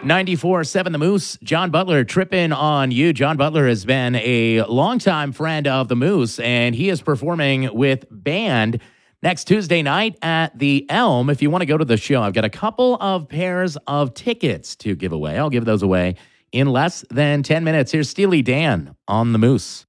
94.7 The Moose. John Butler tripping on you. John Butler has been a longtime friend of the Moose, and he is performing with band next Tuesday night at the Elm. If you want to go to the show, I've got a couple of pairs of tickets to give away. I'll give those away in less than 10 minutes. Here's Steely Dan on the Moose.